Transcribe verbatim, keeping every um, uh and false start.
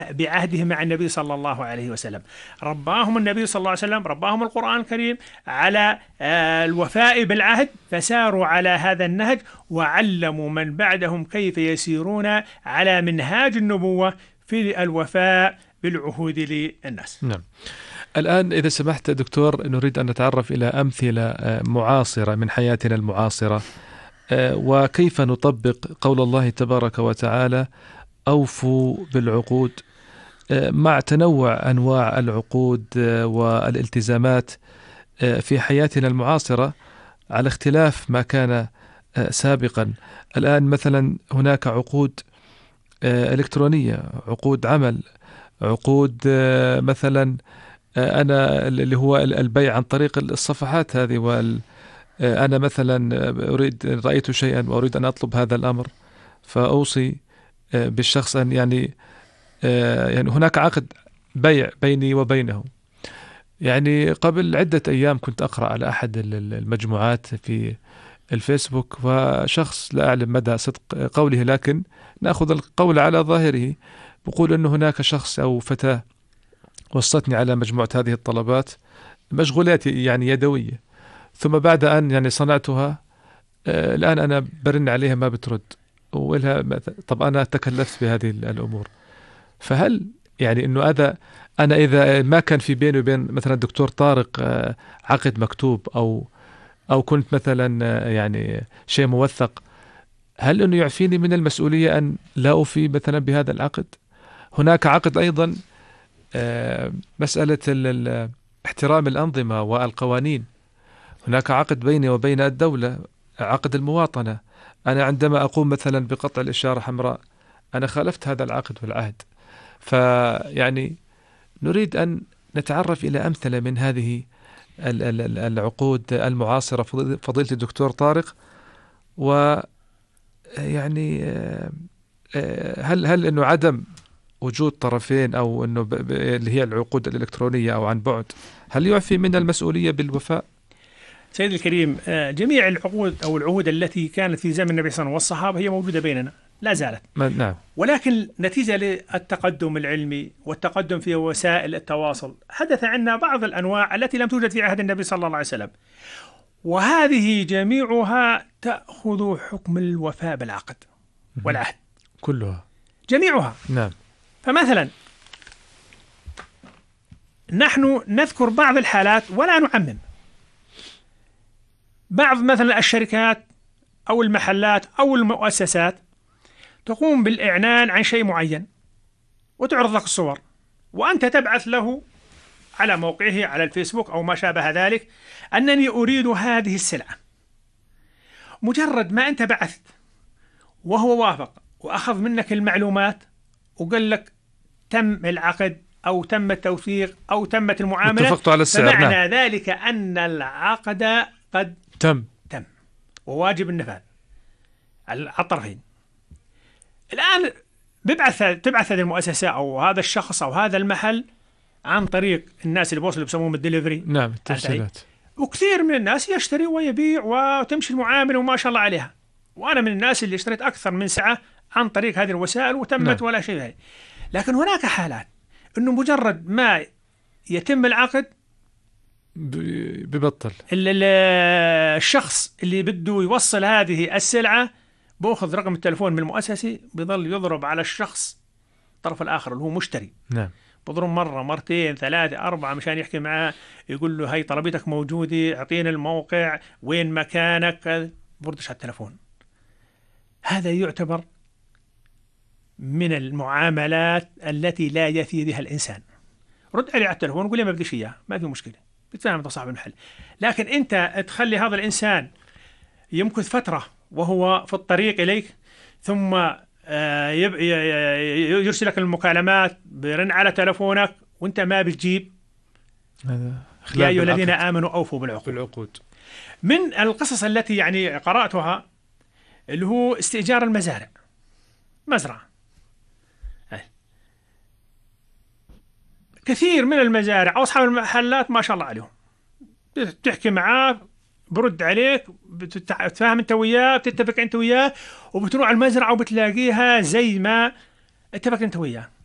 بعهده مع النبي صلى الله عليه وسلم. رباهم النبي صلى الله عليه وسلم، رباهم القرآن الكريم على الوفاء بالعهد، فساروا على هذا النهج، وعلموا من بعدهم كيف يسيرون على منهاج النبوة في الوفاء بالعهود للناس. نعم. الآن إذا سمحت دكتور، نريد أن نتعرف إلى أمثلة معاصرة من حياتنا المعاصرة، وكيف نطبق قول الله تبارك وتعالى: أوفوا بالعقود، مع تنوع أنواع العقود والالتزامات في حياتنا المعاصرة على اختلاف ما كان سابقا. الآن مثلا هناك عقود إلكترونية، عقود عمل، عقود مثلا أنا اللي هو البيع عن طريق الصفحات هذه، وال أنا مثلا أريد رأيت شيئا وأريد أن أطلب هذا الأمر، فأوصي بالشخص أن يعني يعني هناك عقد بيع بيني وبينه. يعني قبل عدة أيام كنت أقرأ على أحد المجموعات في الفيسبوك، وشخص لا أعلم مدى صدق قوله، لكن نأخذ القول على ظاهره، بقول أن هناك شخص أو فتاة وصتني على مجموعة هذه الطلبات، مشغولات يعني يدوية، ثم بعد أن يعني صنعتها آه الآن أنا برن عليها ما بترد، وإلها طب أنا تكلفت بهذه الأمور. فهل يعني إنه هذا أنا إذا ما كان في بيني وبين مثلا الدكتور طارق آه عقد مكتوب أو أو كنت مثلا آه يعني شيء موثق، هل إنه يعفيني من المسؤولية أن لا أوفي مثلا بهذا العقد؟ هناك عقد أيضا آه مسألة احترام الأنظمة والقوانين. هناك عقد بيني وبين الدولة، عقد المواطنة. أنا عندما أقوم مثلا بقطع الإشارة حمراء، أنا خالفت هذا العقد والعهد. فيعني نريد أن نتعرف إلى أمثلة من هذه العقود المعاصرة فضيلة الدكتور طارق، ويعني هل هل إنه عدم وجود طرفين أو إنه اللي هي العقود الإلكترونية أو عن بعد، هل يعفي من المسؤولية بالوفاء؟ سيد الكريم، جميع العقود أو العهود التي كانت في زمن النبي صلى الله عليه وسلم والصحابة هي موجودة بيننا، لا زالت. نعم. ولكن نتيجة للتقدم العلمي والتقدم في وسائل التواصل حدث عنا بعض الأنواع التي لم توجد في عهد النبي صلى الله عليه وسلم، وهذه جميعها تأخذ حكم الوفاء بالعقد والعهد كلها جميعها. نعم. فمثلا نحن نذكر بعض الحالات ولا نعمم. بعض مثلا الشركات أو المحلات أو المؤسسات تقوم بالإعلان عن شيء معين وتعرض لك الصور، وأنت تبعث له على موقعه على الفيسبوك أو ما شابه ذلك أنني أريد هذه السلعة. مجرد ما أنت بعثت وهو وافق وأخذ منك المعلومات وقال لك تم العقد أو تم التوثيق أو تمت المعاملة، اتفقتوا على السعر، فمعنى نعم. ذلك أن العقد قد تم تم وواجب النفاذ على الطرفين. الآن ببعث تبعث هذه المؤسسة أو هذا الشخص أو هذا المحل عن طريق الناس اللي بوصلوا بيسموهم الدليفري، نعم، التوصيلات، وكثير من الناس يشتري ويبيع وتمشي المعاملة وما شاء الله عليها. وأنا من الناس اللي اشتريت أكثر من ساعة عن طريق هذه الوسائل وتمت، نعم. ولا شيء هاي. لكن هناك حالات إنه مجرد ما يتم العقد ببطل الشخص اللي بده يوصل هذه السلعة بأخذ رقم التلفون من المؤسسة، بيظل يضرب على الشخص الطرف الآخر اللي هو مشتري، نعم. بضرب مرة مرتين ثلاثة أربعة مشان يحكي معاه، يقول له هاي طلبيتك موجودة، اعطينا الموقع، وين مكانك، بردش على التلفون. هذا يعتبر من المعاملات التي لا يفي بها الإنسان. رد علي على التلفون وقول لي ما بديش إياه، ما في مشكلة، بتفاهم انت صاحب المحل. لكن انت تخلي هذا الانسان يمكث فتره وهو في الطريق اليك، ثم يرسلك المكالمات، بيرن على تلفونك وانت ما بتجيب. يا ايها الذين امنوا اوفوا بالعقود. من القصص التي يعني قراتها اللي هو استئجار المزارع، مزرعه، كثير من المزارع أو أصحاب المحلات ما شاء الله عليهم، بتحكي معاه برد عليك، بتتفاهم أنت وياه، بتتفق أنت وياه، وبتروح على المزرعة وبتلاقيها زي ما اتفق أنت وياه.